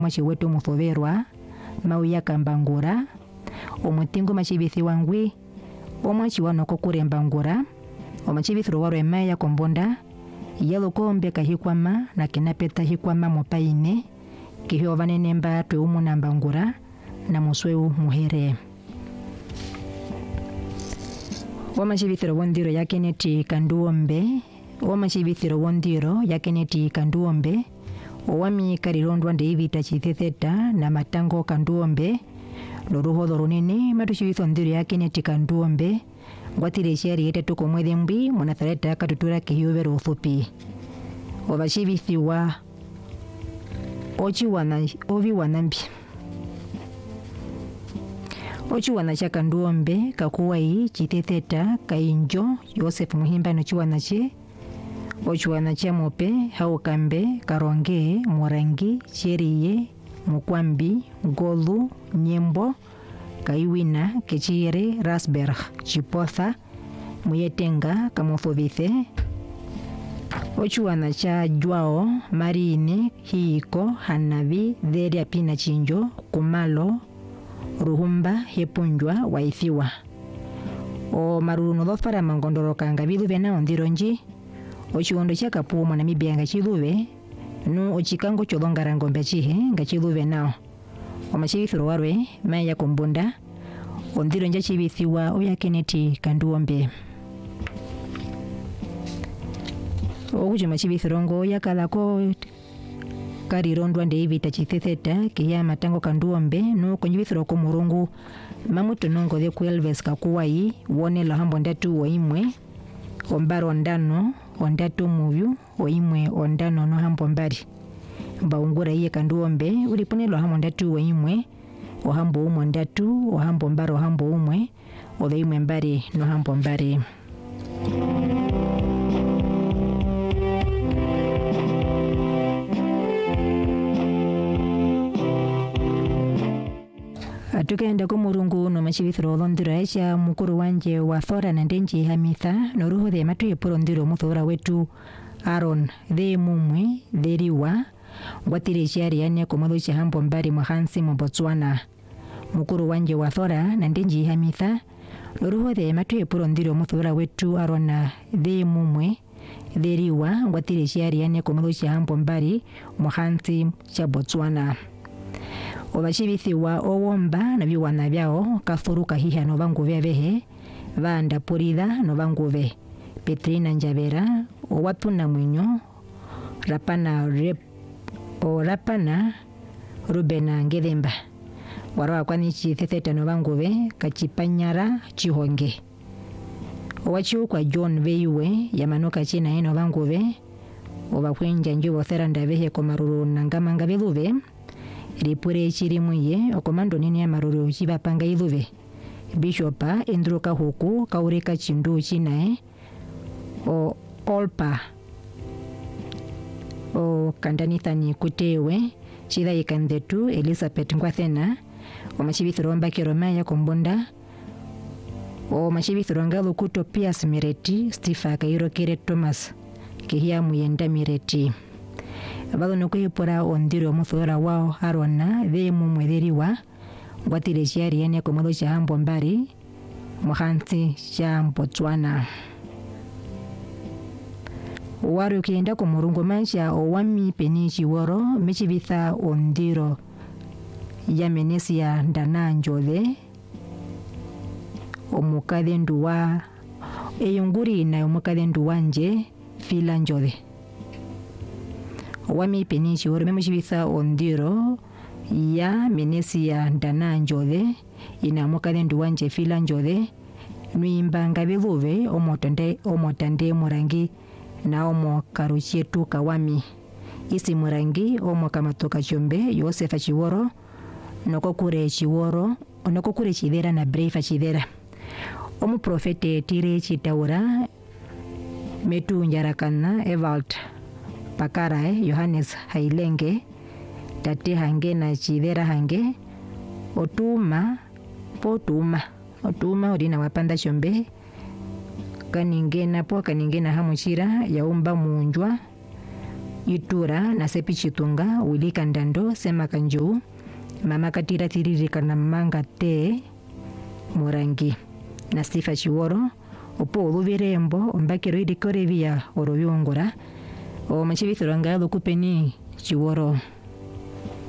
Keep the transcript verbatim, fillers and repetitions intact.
mwachi wetu muthoverwa mauya kambangura omutingo machibithi wangwi omwachi wanoko kurembangura omachibithiro warwe maya kombonda yelo kombe kahikwama na kinapeta hikwama mopaine kihyo vanene mba twe umuna mbangura na musweu muhere. Wamachibithiro wondiro ya Kenneth Kanduombe wamachibithiro wondiro ya Kenneth Kanduombe owami karirondwa David Chithetheta na matango Kanduombe loruhodho runene matushibitho ndiro ya Kenneth Kanduombe ngwatire sheri yetetu komwethe mbi monathareta katutura kihiyovero uthupi obashibithiwa ochi wana ovi wanambi ochi wana cha Kanduombe kakuwai Chithetheta kainjo Joseph Muhimba no chiwana che ochi wana cha mope haukambe karonge morangi cheriye mukwambi golu nyembo kaiwina kechire Rasberg Chipotha muyetenga kamofovithe ochuana cha Jwao Marine Hiiko Hanavi Dheria Pina Chinjo Kumalo Ruhumba Hepunjwa Waithiwa o maruno dhofara mangondoro kanga biluve na ondironji ochuondo cha Kapuo Namibia ngachiluve no ochikango cholongara ngombe chihe ngachiluve nao omachibithiro warwe maya kombonda ondiro nja chibithiwa oya Kenneth Kanduombe ogujo machibithiro ngo yakalako karirondwa David Chithetheta kiya matango Kanduombe no konjibithiro ko murungu mamuto nongo de Elvis Kakuwai wone la hambo ndatu oimwe ombaro ndano ondatu muvyu oimwe ondano no hambo mbari mbaungura iye Kanduombe uliponelo hambo ndatu oimwe ohambo umwe ndatu ohambo mbaro ohambo umwe oimwe mbari no hambo mbari. Atukenda ko murungu no machibithiro londiro aisha mukuru wanje wa Thora na Ndenji Hamitha no ruho de matu yepurondiro muthora wetu Aaron the mumwe theriwa ngwatire shari yane komodo cha hambo mbari mwahansi mu Botswana mukuru wanje wa Thora na Ndenji Hamitha no ruho de matu yepurondiro muthora wetu Aaron the mumwe theriwa ngwatire shari yane komodo cha hambo mbari mwahansi cha Botswana obashibithiwa owomba na biwana byao kafuruka hiha no banguve behe banda purida no banguve Petrina Njabera owatuna mwinyo rapana rep o rapana Rubena Ngedemba warawa kwani Chithetheta no banguve kachipanyara chihonge owachiu kwa John Veiwe yamanoka china eno banguve obakwenja njubo theranda behe komaruru nangamanga beluve ripure chirimuye okomando nini ya maruru chibapanga iluve bishopa endroka huku kaureka chindu chinae o olpa o kandanithani kutewe chida ikandetu Elizabeth Ngwathena o machibithiro mbakiro maya kombonda o machibithiro ngalo kuto Piers Mireti Stifa Kairo Kere Thomas kihia muyenda Mireti abalo nokwipora ondiro muthora wao Arona the mumwetheriwa ngwatire shari yane komodo cha hambo mbari mwahansi cha Botswana waru kienda ko murungo mansha owami penichi woro mechibitha ondiro ya Menesia ndana njode omukade nduwa eyunguri na omukade nduwanje fila njode wami penichi woro memechibitha ondiro ya Menesia ndana njode ina omukade nduwanje fila njode nuimbanga beluve omotande omotande murangi na omo karuchietu kawami isi murangi omo kamatoka chombe Yosefa Chiworo noko kure Chiworo noko kure Chidera na Brave Chidera omu profete tire chitaura metu njarakana Evald Pakarae Yohanes Hailenge tate hange na Chidera hange otuma potuma otuma odina wapanda chombe kaningena po kaningena hamuchira yaumba munjwa Itura na Sepi Chitunga, Willy Kandando, Sema Kanjou, Mama Katira Tiririka na Manga Te Morangi na Sifa Chiworo opo oluvirembo ombakiro irikorevia oroyongora o machivithoranga lokupeni Chiworo.